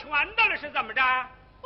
拳的了，是怎么着？ 非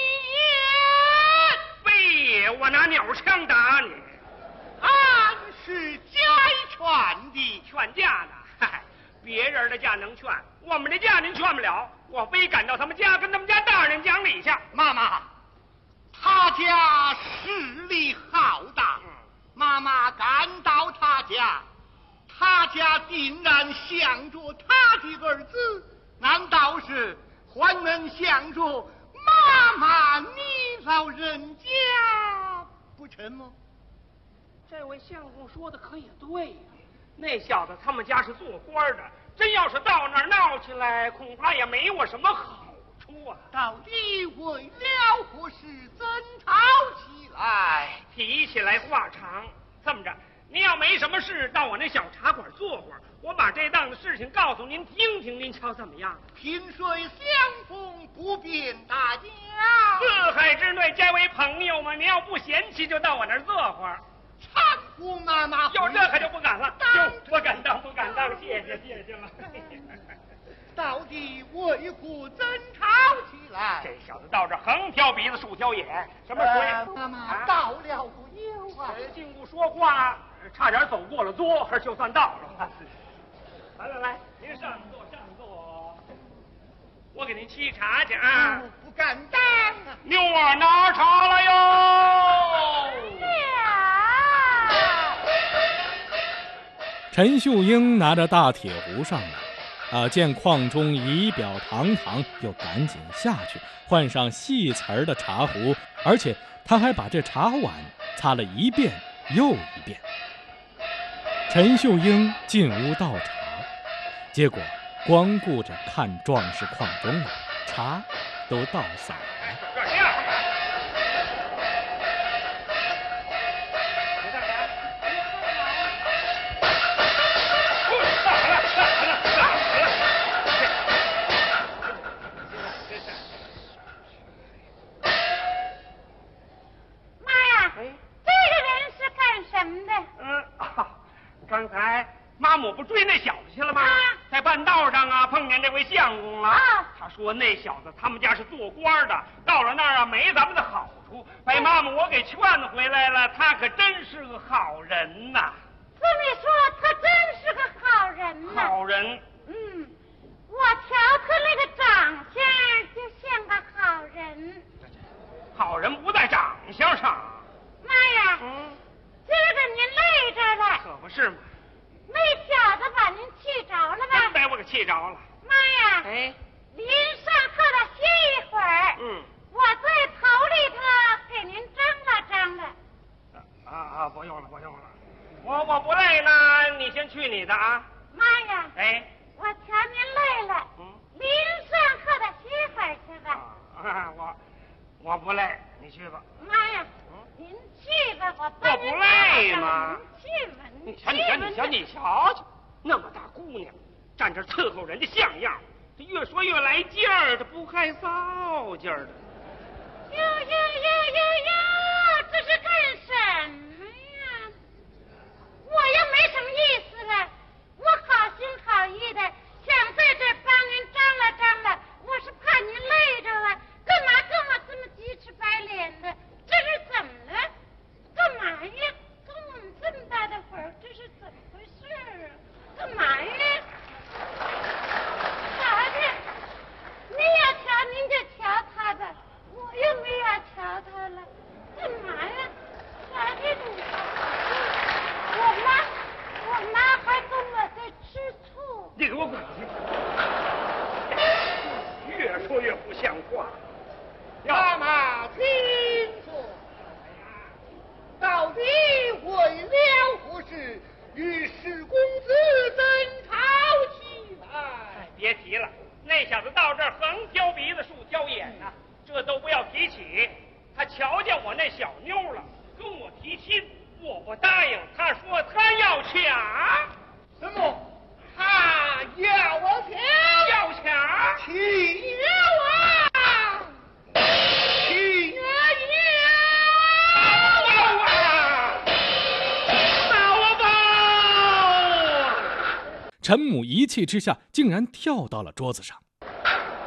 也， 非也，我拿鸟枪打你。 俺是家劝的， 劝架呢？嗨，别人的架能劝，我们的架您劝不了。我非赶到他们家，跟他们家大人讲理去。 妈妈，他家势力浩大，妈妈赶到他家，他家竟然想着他的儿子，难道是还能想着妈妈你老人家不成吗？ 这位相公说的可也对呀，那小子他们家是做官的，真要是到那儿闹起来，恐怕也没我什么好处啊。 到底为了何事争吵起来？ 提起来话长，这么着，您要没什么事，到我那小茶馆坐会儿，我把这档子事情告诉您听听，您瞧怎么样？ 萍水相逢不便大家， 四海之内皆为朋友嘛，您要不嫌弃，就到我那儿坐会儿。 搀扶妈妈， 有这可就不敢了，不敢当，不敢当，谢谢了。 到底为何争吵起来？ 这小子到这横挑鼻子竖挑眼，什么水？ 妈妈到了不久啊， 进屋说话，差点走过了桌，就算到了。来，您上座，上座。我给您沏茶去啊！ 不敢当啊！ 妞儿拿茶来哟！ 陈秀英拿着大铁壶上来，见邝中仪表堂堂，又赶紧下去换上细瓷的茶壶，而且他还把这茶碗擦了一遍又一遍。陈秀英进屋倒茶，结果光顾着看壮士邝中了，茶都倒洒了。 刚才妈母不追那小子去了吗？在半道上啊，碰见这位相公了。他说那小子他们家是做官的，到了那儿啊没咱们的好处，被妈母我给劝回来了。他可真是个好人呐！ 这么说，他真是个好人呐。 好人。 我瞧他那个长相就像个好人。 好人不在长相上。 妈呀！今儿个您累着了。 可不是嘛。 那小子把您气着了吧？ 真把我给气着了。 妈呀！您上炕了歇一会儿。我在头里头给您张罗张罗。 不用了。我不累呢，你先去你的啊。 妈呀！我瞧您累了。您上炕了歇会儿去吧。 我不累，你去吧。 妈呀！您去吧，我不累吗？ 您你瞧，那么大姑娘站这伺候人家像样，这越说越来劲儿，这不害臊劲儿的。 哟，这是干什么呀？我又没什么意思了，我好心好意的想在这帮您张罗张罗，我是怕您累着了，干嘛跟我这么鸡翅白脸的？这是怎么了？干嘛呀？跟我们这么大的会儿，这是怎么回事啊？干嘛呀？啥的？你要瞧您就瞧他吧，我又没要瞧他了。干嘛呀？啥的你？我妈还跟我在吃醋。 你给我滚去！越说越不像话。 妈妈听说，到底为了何事与史公子争吵起来？ 别提了，那小子到这儿横挑鼻子竖挑眼呐，这都不要提起。他瞧见我那小妞了，跟我提亲，我不答应。他说他要抢。 什么？他要抢？ 要抢？ 起了啊！ 陈母一气之下，竟然跳到了桌子上。